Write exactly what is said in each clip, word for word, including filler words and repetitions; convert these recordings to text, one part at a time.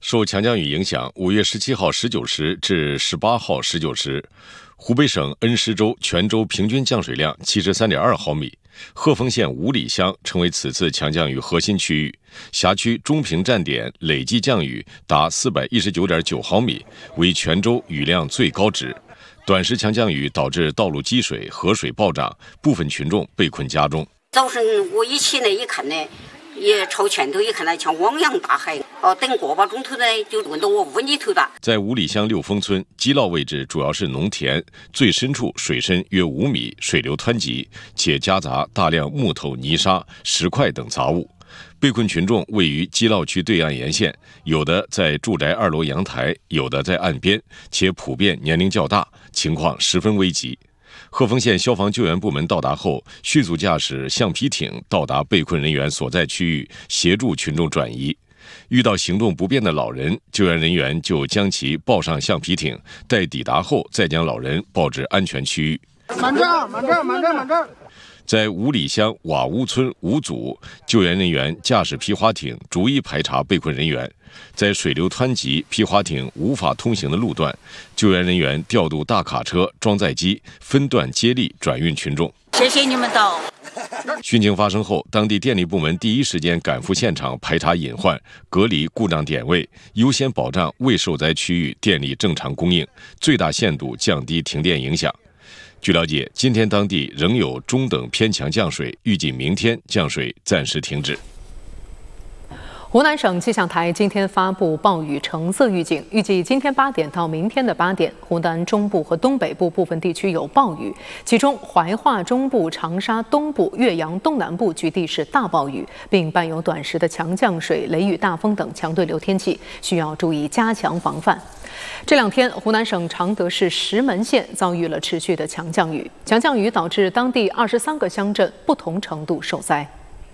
受强降雨影响，五月十七号十九时至十八号十九时，湖北省恩施州全州平均降水量七十三点二毫米，鹤峰县五里乡成为此次强降雨核心区域，辖区中平站点累计降雨达四百一十九点九毫米，为全州雨量最高值。短时强降雨导致道路积水、河水暴涨，部分群众被困家中。 早晨我一起来一看呢，也朝前头一看呢，像汪洋大海。哦，等个把钟头呢，就问到我屋里头了。在五里乡六峰村基涝位置主要是农田，最深处水深约五米，水流湍急，且夹杂大量木头、泥沙、石块等杂物。被困群众位于基涝区对岸沿线，有的在住宅二楼阳台，有的在岸边，且普遍年龄较大，情况十分危急。鹤峰县消防救援部门到达后，迅速驾驶橡皮艇到达被困人员所在区域，协助群众转移。遇到行动不便的老人，救援人员就将其抱上橡皮艇，待抵达后再将老人抱至安全区域。 满这儿，满这儿，满这儿，满这儿。 在五里乡瓦屋村五组，救援人员驾驶皮划艇逐一排查被困人员。在水流湍急、皮划艇无法通行的路段，救援人员调度大卡车、装载机，分段接力转运群众。 谢谢你们到。 汛情发生后，当地电力部门第一时间赶赴现场排查隐患，隔离故障点位，优先保障未受灾区域电力正常供应，最大限度降低停电影响。据了解，今天当地仍有中等偏强降水，预计明天降水暂时停止。 湖南省气象台今天发布暴雨橙色预警，预计今天八点到明天的八点，湖南中部和东北部部分地区有暴雨，其中怀化中部、长沙东部、岳阳东南部局地是大暴雨，并伴有短时的强降水、雷雨大风等强对流天气，需要注意加强防范。这两天，湖南省常德市石门县遭遇了持续的强降雨，强降雨导致当地二十三个乡镇不同程度受灾。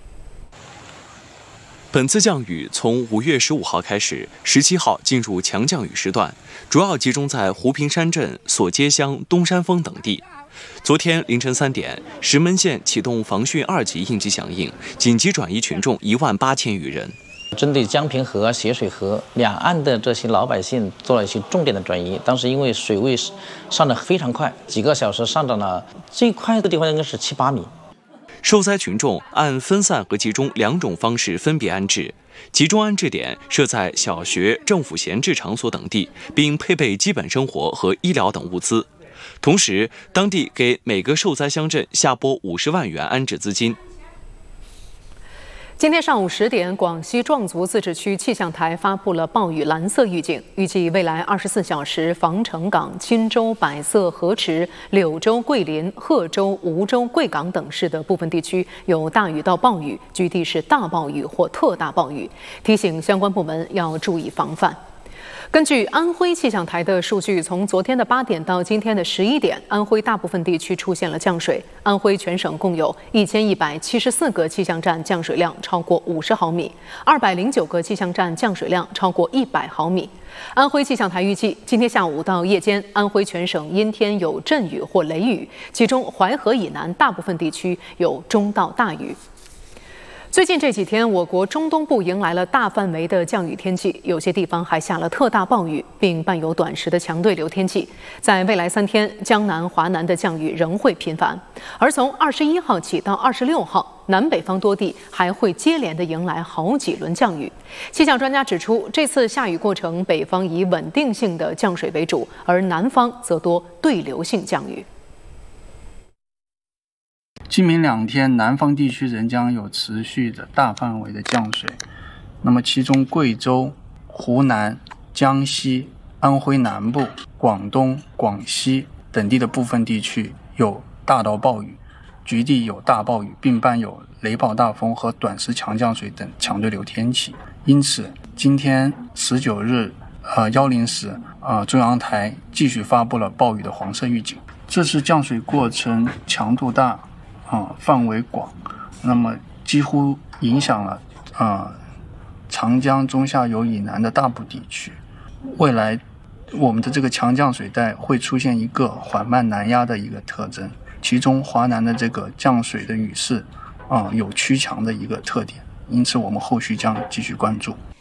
本次降雨从五月十五号开始，十七号进入强降雨时段，主要集中在湖平山镇、索街乡、东山峰等地。昨天凌晨三点，石门县启动防汛二级应急响应，紧急转移群众一万八千余人。 针对江平河、咸水河两岸的这些老百姓做了一些重点的转移，当时因为水位上涨非常快，几个小时上涨了，最快的地方应该是七八米。 受灾群众按分散和集中两种方式分别安置，集中安置点设在小学、政府闲置场所等地，并配备基本生活和医疗等物资。同时，当地给每个受灾乡镇下拨五十万元安置资金。 今天上午十点，广西壮族自治区气象台发布了暴雨蓝色预警，预计未来二十四小时，防城港、钦州、百色、河池、柳州、桂林、贺州、梧州、贵港等市的部分地区有大雨到暴雨，局地是大暴雨或特大暴雨，提醒相关部门要注意防范。根据安徽气象台的数据，从昨天的八点到今天的十一点，安徽大部分地区出现了降水。安徽全省共有一千一百七十四个气象站降水量超过五十毫米，二百零九个气象站降水量超过一百毫米。安徽气象台预计，今天下午到夜间，安徽全省阴天有阵雨或雷雨，其中淮河以南大部分地区有中到大雨。最近这几天，我国中东部迎来了大范围的降雨天气，有些地方还下了特大暴雨，并伴有短时的强对流天气。在未来三天，江南、华南的降雨仍会频繁，而从二十一号起到二十六号，南北方多地还会接连的迎来好几轮降雨。气象专家指出，这次下雨过程，北方以稳定性的降水为主，而南方则多对流性降雨。 今明两天，南方地区仍将有持续的大范围的降水。那么，其中贵州、湖南、江西、安徽南部、广东、广西等地的部分地区有大到暴雨，局地有大暴雨，并伴有雷暴大风和短时强降水等强对流天气。因此，今天十九日，呃幺零时，呃中央台继续发布了暴雨的黄色预警。这次降水过程强度大。啊，范围广，那么几乎影响了啊长江中下游以南的大部地区。未来我们的这个强降水带会出现一个缓慢南压的一个特征，其中华南的这个降水的雨势啊有趋强的一个特点，因此我们后续将继续关注。